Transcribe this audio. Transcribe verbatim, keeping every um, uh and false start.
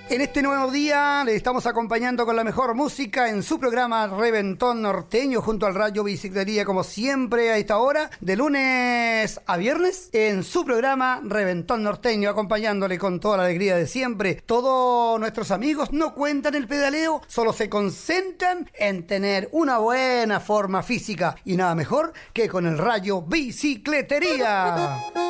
En este nuevo día le estamos acompañando con la mejor música en su programa Reventón Norteño junto al Radio Bicicletería, como siempre a esta hora, de lunes a viernes, en su programa Reventón Norteño, acompañándole con toda la alegría de siempre. Todos nuestros amigos no cuentan el pedaleo, solo se concentran en tener una buena forma física y nada mejor que con el Radio Bicicletería.